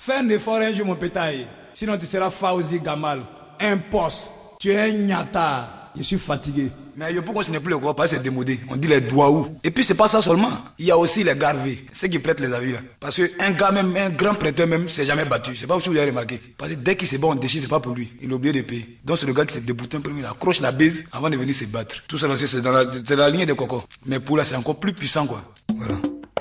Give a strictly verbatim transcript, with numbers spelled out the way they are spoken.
Fais un effort un jour, mon pétaille. Sinon, tu seras Fawzi Gamal. Un poste. Tu es un nyata. Je suis fatigué. Mais pourquoi ce n'est plus le gros, parce que c'est démodé. On dit les douaou. Et puis c'est pas ça seulement. Il y a aussi les garvés, ceux qui prêtent les avis là. Parce qu'un gars même, un grand prêteur même, s'est jamais battu. C'est pas si vous avez remarqué. Parce que dès qu'il se bat, on déchire, c'est pas pour lui. Il a oublié de payer. Donc c'est le gars qui s'est débouté un peu, il accroche la bise avant de venir se battre. Tout ça, c'est dans la, c'est dans la ligne de coco. Mais pour là, c'est encore plus puissant quoi. Voilà.